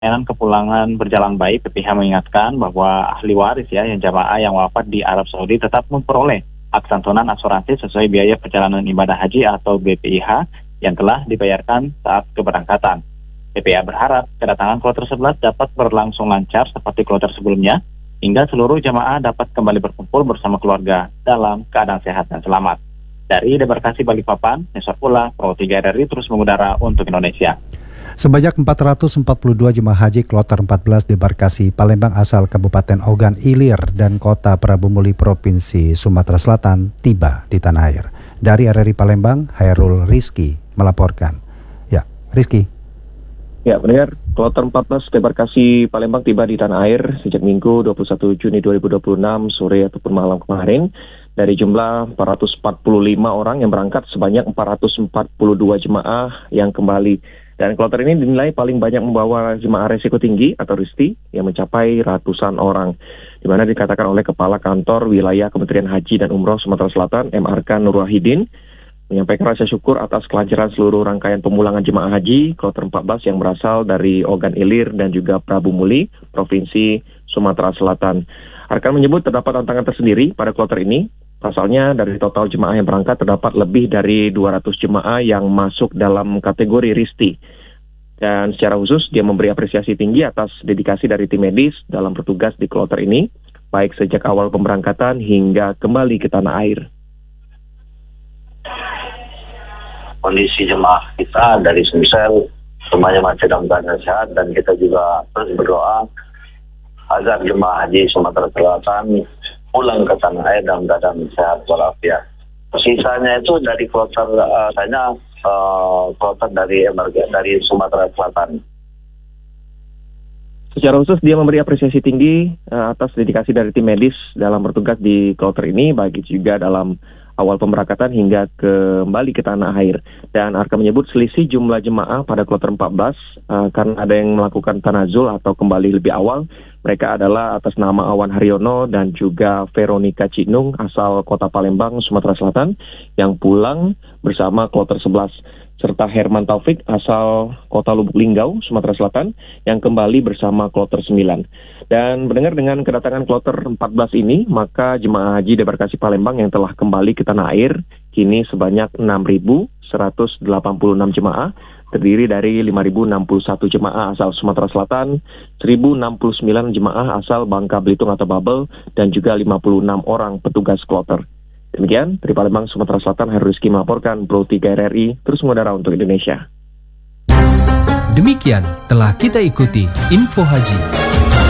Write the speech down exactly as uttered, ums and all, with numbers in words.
Layanan kepulangan berjalan baik, P P H mengingatkan bahwa ahli waris ya yang jamaah yang wafat di Arab Saudi tetap memperoleh hak santunan asuransi sesuai biaya perjalanan ibadah haji atau B P I H yang telah dibayarkan saat keberangkatan. P P H berharap kedatangan kloter sebelas dapat berlangsung lancar seperti kloter sebelumnya, hingga seluruh jamaah dapat kembali berkumpul bersama keluarga dalam keadaan sehat dan selamat. Dari debarkasi Balikpapan, Nesor Pula, Pro tiga R R I terus mengudara untuk Indonesia. Sebanyak empat ratus empat puluh dua jemaah haji kloter empat belas debarkasi Palembang asal Kabupaten Ogan Ilir dan Kota Prabu Muli Provinsi Sumatera Selatan tiba di tanah air. Dari R R I Palembang, Hairul Rizky melaporkan. Ya, Rizky. Ya, benar. Kloter empat belas debarkasi Palembang tiba di tanah air sejak Minggu dua puluh satu Juni dua ribu dua puluh enam sore ataupun malam kemarin. Dari jumlah empat ratus empat puluh lima orang yang berangkat, sebanyak empat ratus empat puluh dua jemaah yang kembali. Dan kloter ini dinilai paling banyak membawa jemaah resiko tinggi atau R I S T I yang mencapai ratusan orang. Di mana dikatakan oleh Kepala Kantor Wilayah Kementerian Haji dan Umroh Sumatera Selatan, M R K Nur Wahidin, menyampaikan rasa syukur atas kelancaran seluruh rangkaian pemulangan jemaah haji kloter empat belas yang berasal dari Ogan Ilir dan juga Prabu Muli, Provinsi Sumatera Selatan. Arkan menyebut terdapat tantangan tersendiri pada kloter ini. Pasalnya dari total jemaah yang berangkat terdapat lebih dari dua ratus jemaah yang masuk dalam kategori R I S T I. Dan secara khusus dia memberi apresiasi tinggi atas dedikasi dari tim medis dalam bertugas di kloter ini, baik sejak awal pemberangkatan hingga kembali ke tanah air. Kondisi jemaah kita dari Sumsel semuanya masih dalam keadaan sehat, dan kita juga terus berdoa agar jemaah haji Sumatera Selatan pulang ke tanah air dalam keadaan sehat walafiat. Sisanya itu dari kloter uh, saya uh, kloter dari dari Sumatera Selatan. Secara khusus dia memberi apresiasi tinggi uh, atas dedikasi dari tim medis dalam bertugas di kloter ini, baik juga dalam awal pemberangkatan hingga kembali ke tanah air. Dan Arka menyebut selisih jumlah jemaah pada kloter empat belas uh, karena ada yang melakukan tanazul atau kembali lebih awal. Mereka adalah atas nama Awan Haryono dan juga Veronica Cinung asal Kota Palembang, Sumatera Selatan yang pulang bersama kloter sebelas, serta Herman Taufik asal Kota Lubuk Linggau, Sumatera Selatan yang kembali bersama kloter sembilan. Dan mendengar dengan kedatangan kloter empat belas ini, maka jemaah haji debarkasi Palembang yang telah kembali ke tanah air kini sebanyak enam ribu seratus delapan puluh enam jemaah, terdiri dari lima ribu enam puluh satu jemaah asal Sumatera Selatan, seribu enam puluh sembilan jemaah asal Bangka Belitung atau Babel, dan juga lima puluh enam orang petugas kloter. Demikian, dari Palembang, Sumatera Selatan, Hairul Rizky melaporkan, Pro tiga R R I, terus mengudara untuk Indonesia. Demikian telah kita ikuti Info Haji.